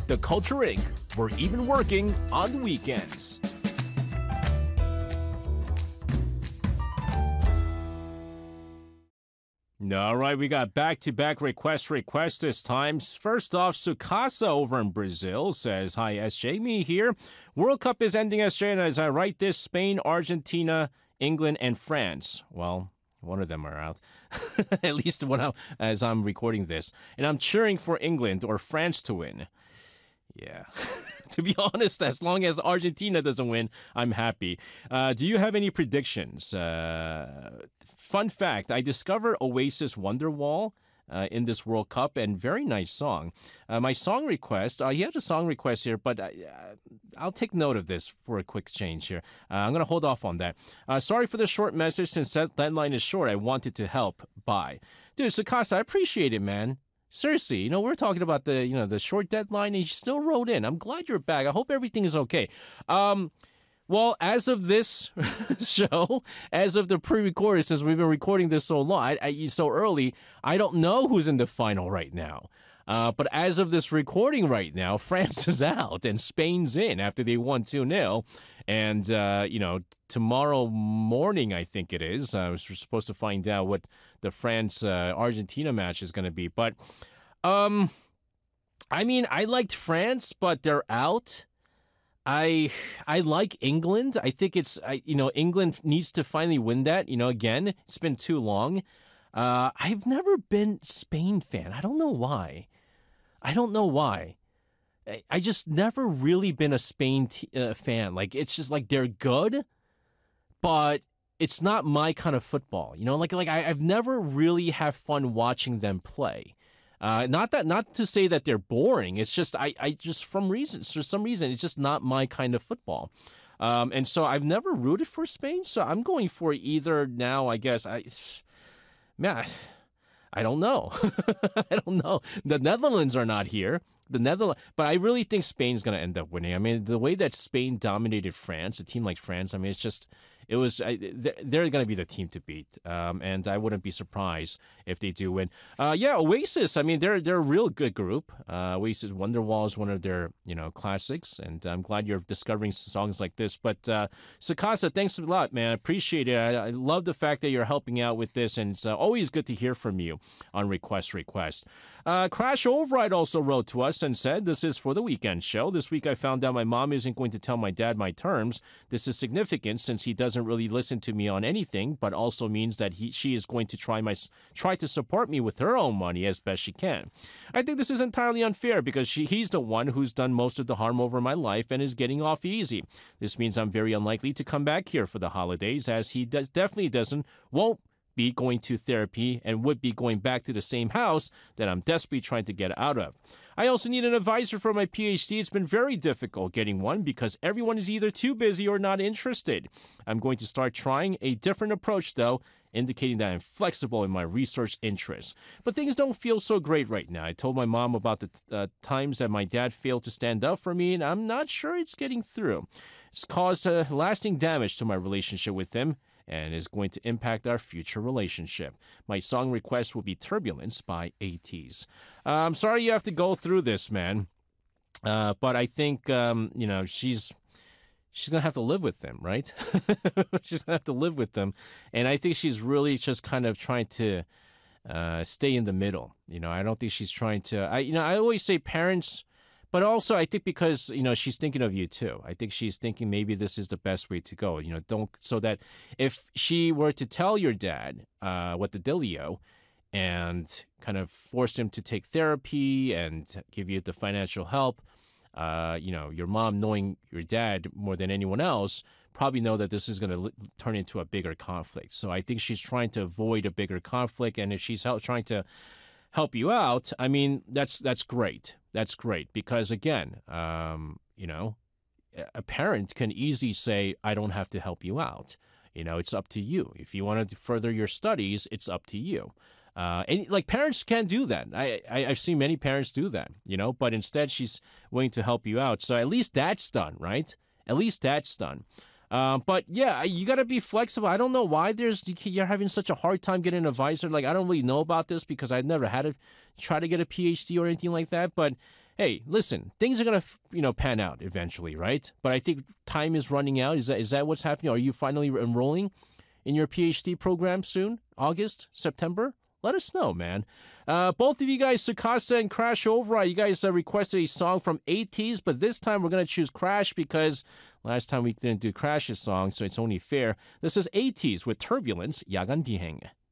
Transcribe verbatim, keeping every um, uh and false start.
The Culture Incorporated. We're even working on the weekends. All right, we got back-to-back request requests this time. First off, Sukasa over in Brazil says, "Hi, S J, me here. World Cup is ending, S J, and as I write this, Spain, Argentina, England, and France. Well, one of them are out, at least one out as I'm recording this. And I'm cheering for England or France to win." Yeah. To be honest, as long as Argentina doesn't win, I'm happy. Uh, do you have any predictions? Uh, fun fact, I discovered Oasis Wonderwall uh, in this World Cup, and very nice song. Uh, my song request, uh, he had a song request here, but uh, I'll take note of this for a quick change here. Uh, I'm going to hold off on that. Uh, sorry for the short message. Since that deadline is short, I wanted to help. Bye. Dude, Sukasa, I appreciate it, man. Seriously, you know, we're talking about the, you know, the short deadline, and you still wrote in. I'm glad you're back. I hope everything is okay. Um, well, as of this show, as of the pre-recorded, since we've been recording this so long, I, I, so early, I don't know who's in the final right now. Uh, but as of this recording right now, France is out and Spain's in after they won two nil. And, uh, you know, tomorrow morning, I think it is, I was supposed to find out what the France-Argentina uh, match is going to be. But, um, I mean, I liked France, but they're out. I I like England. I think it's, I, you know, England needs to finally win that. You know, again, it's been too long. Uh, I've never been Spain fan. I don't know why. I don't know why. I, I just never really been a Spain t- uh, fan. Like, it's just like they're good, but it's not my kind of football. You know, like like I, I've never really had fun watching them play. Uh, not that, not to say that they're boring. It's just I, I just from reasons for some reason it's just not my kind of football. Um, and so I've never rooted for Spain. So I'm going for either now. I guess I, man, I don't know. I don't know. The Netherlands are not here. The Netherlands, but I really think Spain's going to end up winning. I mean, the way that Spain dominated France, a team like France, I mean, it's just, it was, I, they're going to be the team to beat. Um, and I wouldn't be surprised if they do win. Uh, yeah, Oasis, I mean, they're they're a real good group. Uh, Oasis Wonderwall is one of their, you know, classics. And I'm glad you're discovering songs like this. But uh, Sukasa, thanks a lot, man. I appreciate it. I, I love the fact that you're helping out with this. And it's uh, always good to hear from you on Request Request. Uh, Crash Override also wrote to us and said, "This is for the weekend show. This week I found out my mom isn't going to tell my dad my terms. This is significant since he doesn't really listen to me on anything, but also means that he she is going to try my try to support me with her own money as best she can. I think this is entirely unfair because she he's the one who's done most of the harm over my life and is getting off easy. This means I'm very unlikely to come back here for the holidays, as he does, definitely doesn't won't be going to therapy and would be going back to the same house that I'm desperately trying to get out of. I also need an advisor for my P H D. It's been very difficult getting one because everyone is either too busy or not interested. I'm going to start trying a different approach, though, indicating that I'm flexible in my research interests. But things don't feel so great right now. I told my mom about the uh, times that my dad failed to stand up for me, and I'm not sure it's getting through. It's caused uh, lasting damage to my relationship with him and is going to impact our future relationship. My song request will be Turbulence by ATEEZ. Uh, I'm sorry you have to go through this, man. Uh, but I think, um, you know, she's she's going to have to live with them, right? She's going to have to live with them. And I think she's really just kind of trying to uh, stay in the middle. You know, I don't think she's trying to, I, you know, I always say parents, but also I think because, you know, she's thinking of you too. I think she's thinking maybe this is the best way to go, you know, don't, so that if she were to tell your dad uh, what the dealio and kind of force him to take therapy and give you the financial help, uh, you know, your mom, knowing your dad more than anyone else, probably know that this is going to l- turn into a bigger conflict. So I think she's trying to avoid a bigger conflict. And if she's help, trying to help you out, I mean, that's that's great. That's great because, again, um, you know, a parent can easily say, I don't have to help you out. You know, it's up to you. If you want to further your studies, it's up to you. Uh, and like parents can do that. I, I, I've seen many parents do that, you know, but instead she's willing to help you out. So at least that's done, right? At least that's done. Um, but yeah, you got to be flexible. I don't know why there's you're having such a hard time getting an advisor. Like, I don't really know about this because I've never had to try to get a P H D or anything like that. But hey, listen, things are gonna you know pan out eventually, right? But I think time is running out. Is that is that what's happening? Are you finally enrolling in your PhD program soon? August, September? Let us know, man. Uh, both of you guys, Sukasa and Crash Override, you guys uh, requested a song from eighties, but this time we're going to choose Crash because last time we didn't do Crash's song, so it's only fair. This is eighties with Turbulence, 야간 비행.